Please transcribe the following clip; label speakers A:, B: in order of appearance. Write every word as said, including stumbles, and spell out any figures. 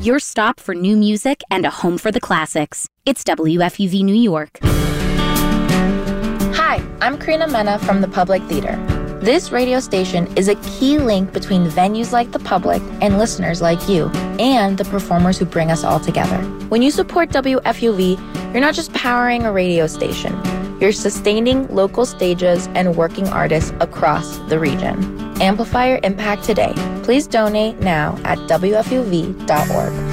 A: your stop for new music and a home for the classics. It's W F U V New York.
B: Hi, I'm Karina Mena from the Public Theater. This radio station is a key link between venues like the Public and listeners like you, and the performers who bring us all together. When you support W F U V, you're not just powering a radio station. You're sustaining local stages and working artists across the region. Amplify your impact today. Please donate now at W F U V dot org.